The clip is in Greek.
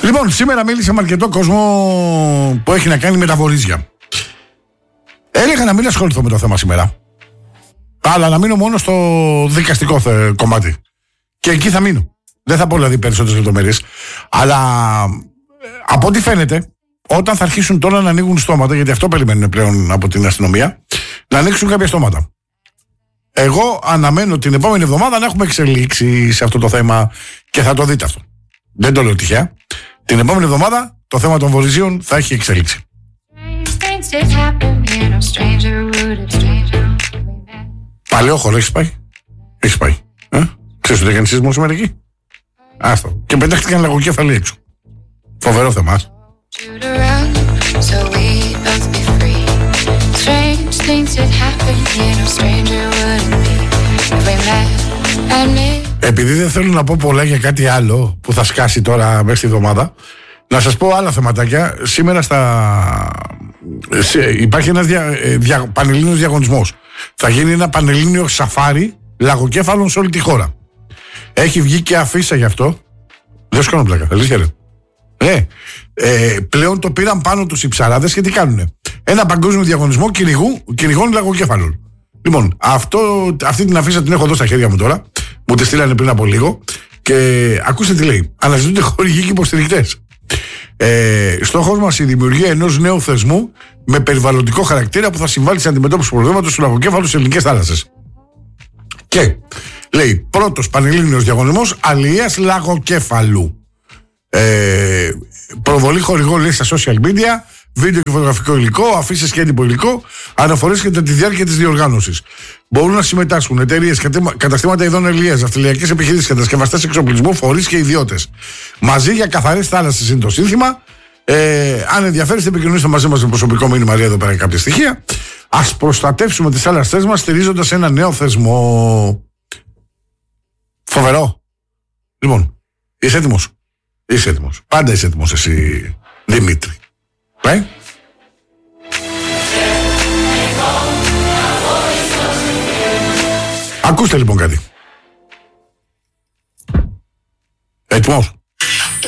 Λοιπόν, σήμερα μίλησα με αρκετό κόσμο που έχει να κάνει με τα βορίζια. Έλεγα να μην ασχοληθώ με το θέμα σήμερα, αλλά να μείνω μόνο στο δικαστικό κομμάτι. Και εκεί θα μείνω. Δεν θα πω δηλαδή περισσότερες λεπτομέρειες. Αλλά από ό,τι φαίνεται, όταν θα αρχίσουν τώρα να ανοίγουν στόματα, γιατί αυτό περιμένουν πλέον από την αστυνομία, να ανοίξουν κάποια στόματα. Εγώ αναμένω την επόμενη εβδομάδα να έχουμε εξελίξει σε αυτό το θέμα και θα το δείτε αυτό. Δεν το λέω τυχαία. Την επόμενη εβδομάδα το θέμα των βορειζίων θα έχει εξελίξει. Παλαιόχωρο έχεις πάει? Έχεις πάει? Ξέρεις ότι έκανε σεισμό σήμερα εκεί? Άστο. Και πετάχτηκαν λαγοκέφαλοι έξω. Φοβερό θέμα. Επειδή δεν θέλω να πω πολλά για κάτι άλλο που θα σκάσει τώρα μέσα στη εβδομάδα, να σας πω άλλα θεματάκια. Σήμερα υπάρχει ένας πανελλήνιος διαγωνισμός. Θα γίνει ένα πανελλήνιο σαφάρι λαγοκέφαλων σε όλη τη χώρα. Έχει βγει και αφίσα γι' αυτό. Δεν σκόνω πλάκα, αλήθεια. Πλέον το πήραν πάνω τους οι ψαράδες και τι κάνουνε? Ένα παγκόσμιο διαγωνισμό κυνηγών λαγοκέφαλων. Λοιπόν, αυτή την αφίσα την έχω εδώ στα χέρια μου τώρα. Μου τη στείλανε πριν από λίγο. Και ακούστε τι λέει. Αναζητούνται χορηγοί και υποστηρικτές. Στόχος μας η δημιουργία ενός νέου θεσμού με περιβαλλοντικό χαρακτήρα που θα συμβάλλει στην αντιμετώπιση του προβλήματος του λαγοκέφαλου στις ελληνικές θάλασσες. Και λέει, πρώτος πανελλήνιος διαγωνισμός αλληλείας λαγοκέφαλου. Προβολή χορηγών, λέει, στα social media, βίντεο και φωτογραφικό υλικό, αφήσεις και έντυπο υλικό, αναφορές και τη διάρκεια της διοργάνωσης. Μπορούν να συμμετάσχουν εταιρείες, καταστήματα ειδών αλληλείας, ναυτιλιακές επιχειρήσεις, κατασκευαστές εξοπλισμού, φορείς και ιδιώτες. Μαζί για καθαρές θάλασσες είναι το σύνθημα. Αν ενδιαφέρεστε, επικοινωνήστε μαζί μας με προσωπικό μήνυμα, λέει εδώ πέρα κάποια στοιχεία. Ας προστατεύσουμε τις θάλασσές μας στηρίζοντας ένα νέο θεσμό. Φοβερό. Λοιπόν, είσαι έτοιμος? Είσαι έτοιμος. Πάντα είσαι έτοιμος εσύ, Δημήτρη. Ακούστε λοιπόν κάτι. Έτοιμος?